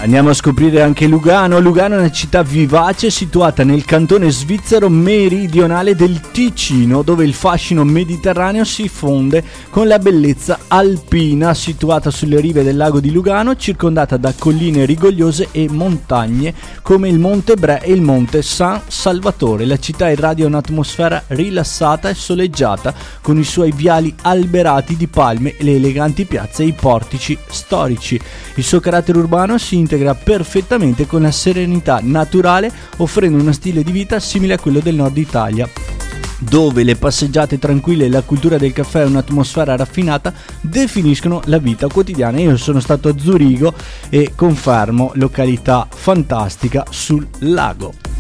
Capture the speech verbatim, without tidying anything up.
Andiamo a scoprire anche Lugano. Lugano è una città vivace situata nel cantone svizzero meridionale del Ticino, dove il fascino mediterraneo si fonde con la bellezza alpina. Situata sulle rive del lago di Lugano, circondata da colline rigogliose e montagne come il Monte Bre e il Monte San Salvatore. La città irradia un'atmosfera rilassata e soleggiata, con i suoi viali alberati di palme, le eleganti piazze e i portici storici. Il suo carattere urbano si integra perfettamente con la serenità naturale, offrendo uno stile di vita simile a quello del nord Italia, dove le passeggiate tranquille, la cultura del caffè e un'atmosfera raffinata definiscono la vita quotidiana. Io sono stato a Zurigo e confermo, località fantastica sul lago.